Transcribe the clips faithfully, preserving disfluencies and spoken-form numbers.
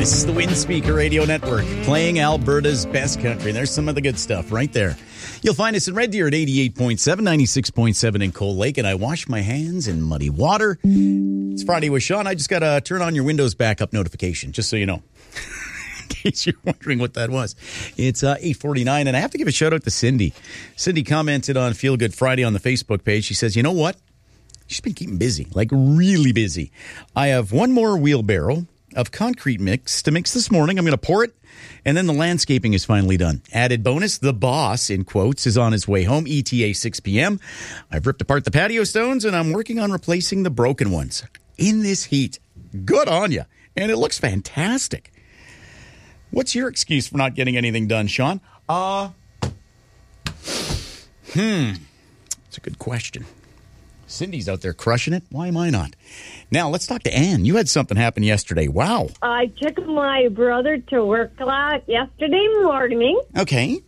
This is the Windspeaker Radio Network, playing Alberta's best country. There's some of the good stuff right there. You'll find us in Red Deer at eighty-eight point seven, ninety-six point seven in Cold Lake, and I wash my hands in muddy water. It's Friday with Sean. I just got to turn on your Windows backup notification, just so you know, in case you're wondering what that was. It's uh, eight forty-nine, and I have to give a shout-out to Cindy. Cindy commented on Feel Good Friday on the Facebook page. She says, you know what? She's been keeping busy, like really busy. I have one more wheelbarrow of concrete mix to mix this morning. I'm going to pour it, and then the landscaping is finally done. Added bonus, the boss, in quotes, is on his way home, E T A six p.m. I've ripped apart the patio stones, and I'm working on replacing the broken ones. In this heat, good on you, and it looks fantastic. What's your excuse for not getting anything done, Sean? Uh, hmm, that's a good question. Cindy's out there crushing it. Why am I not? Now, let's talk to Ann. You had something happen yesterday. Wow. I took my brother to work yesterday morning. Okay.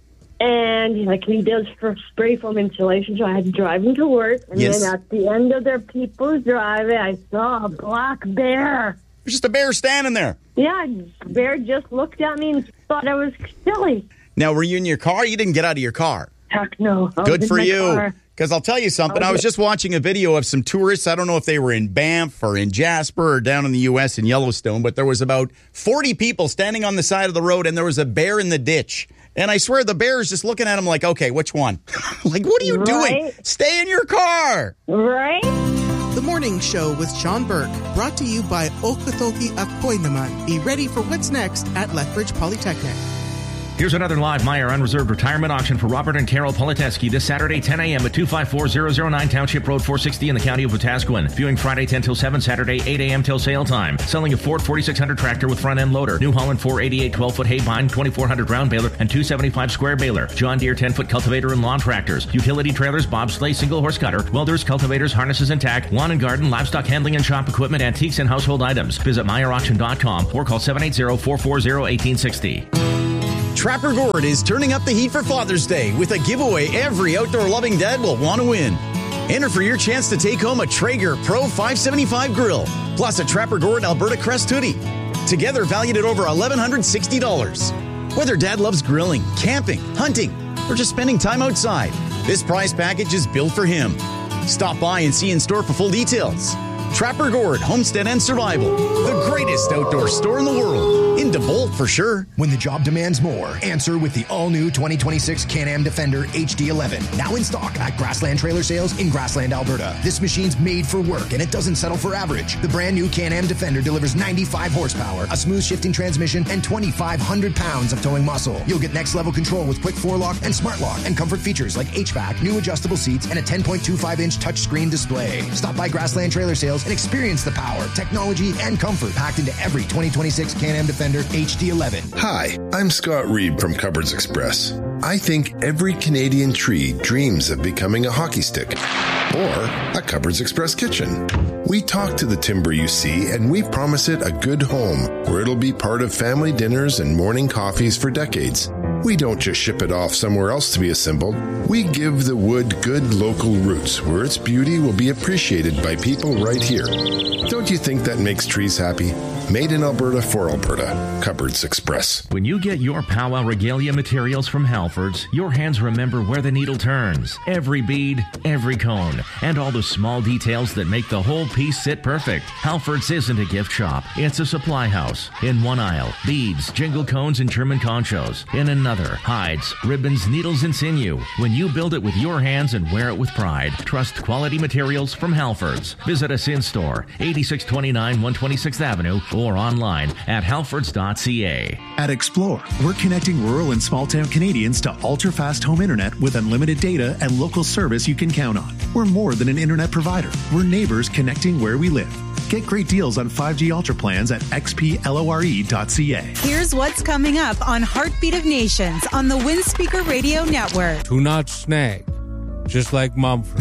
And like he does for spray foam insulation, so I had to drive him to work. And yes. then at the end of their people's driveway, I saw a black bear. There's just a bear standing there. Yeah, the bear just looked at me and thought I was silly. Now, were you in your car? You didn't get out of your car. Heck no. I Good was in for my you. car. Because I'll tell you something. I was just watching a video of some tourists. I don't know if they were in Banff or in Jasper or down in the U S in Yellowstone, but there was about forty people standing on the side of the road, and there was a bear in the ditch. And I swear the bear is just looking at him like, okay, which one? Like, what are you right? doing? Stay in your car. Right? The Morning Show with Sean Burke, brought to you by Okatoki Akoy Naman. Be ready for what's next at Lethbridge Polytechnic. Here's another live Meyer Unreserved Retirement Auction for Robert and Carol Politeski this Saturday, ten a.m. at two five four zero zero nine Township Road four sixty in the county of Wetaskiwin. Viewing Friday ten till seven, Saturday eight a.m. till sale time. Selling a Ford forty-six hundred tractor with front-end loader. New Holland four eighty-eight twelve-foot hay bind, twenty-four hundred round baler, and two seventy-five square baler. John Deere ten-foot cultivator and lawn tractors. Utility trailers, bobsleigh, single-horse cutter, welders, cultivators, harnesses and tack, lawn and garden, livestock handling and shop equipment, antiques and household items. Visit Meyer Auction dot com or call seven eight zero, four four zero, one eight six zero. Trapper Gord is turning up the heat for Father's Day with a giveaway every outdoor-loving dad will want to win. Enter for your chance to take home a Traeger Pro five seventy-five grill, plus a Trapper Gord Alberta Crest hoodie, together valued at over one thousand one hundred sixty dollars. Whether dad loves grilling, camping, hunting, or just spending time outside, this prize package is built for him. Stop by and see in store for full details. Trapper Gord, Homestead and Survival, the greatest outdoor store in the world. In DeBolt for sure. When the job demands more, answer with the all-new twenty twenty-six Can-Am Defender H D eleven. Now in stock at Grassland Trailer Sales in Grassland, Alberta. This machine's made for work, and it doesn't settle for average. The brand new Can-Am Defender delivers ninety-five horsepower, a smooth shifting transmission, and twenty-five hundred pounds of towing muscle. You'll get next-level control with quick four-lock and smart lock, and comfort features like H V A C, new adjustable seats, and a ten point two five inch touchscreen display. Stop by Grassland Trailer Sales and experience the power, technology, and comfort packed into every twenty twenty-six Can-Am Defender H D eleven. Hi, I'm Scott Reed from Cupboards Express. I think every Canadian tree dreams of becoming a hockey stick or a Cupboards Express kitchen. We talk to the timber you see, and we promise it a good home where it'll be part of family dinners and morning coffees for decades. We don't just ship it off somewhere else to be assembled. We give the wood good local roots where its beauty will be appreciated by people right here. Don't you think that makes trees happy? Made in Alberta for Alberta. Cupboards Express. When you get your Powwow Regalia materials from Halfords, your hands remember where the needle turns. Every bead, every cone, and all the small details that make the whole piece sit perfect. Halfords isn't a gift shop. It's a supply house. In one aisle, beads, jingle cones, and German conchos. In another, hides, ribbons, needles, and sinew. When you build it with your hands and wear it with pride, trust quality materials from Halfords. Visit us in store, eighty-six twenty-nine one twenty-sixth Avenue, or online at halfords dot c a. At Explore, we're connecting rural and small-town Canadians to ultra-fast home internet with unlimited data and local service you can count on. We're more than an internet provider. We're neighbors connecting where we live. Get great deals on five G Ultra plans at x p lore dot c a. Here's what's coming up on Heartbeat of Nations on the Windspeaker Radio Network. Do not snag, just like Mumford.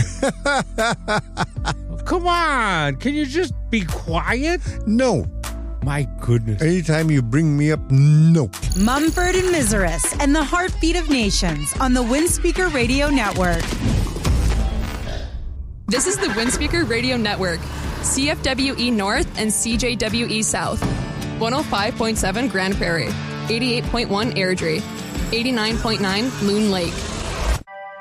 Come on, can you just be quiet? No. My goodness. Anytime you bring me up, no. Mumford and Miseris and the Heartbeat of Nations on the Windspeaker Radio Network. This is the Windspeaker Radio Network, C F W E North and C J W E South. one oh five point seven Grand Prairie, eighty-eight point one Airdrie, eighty-nine point nine Loon Lake,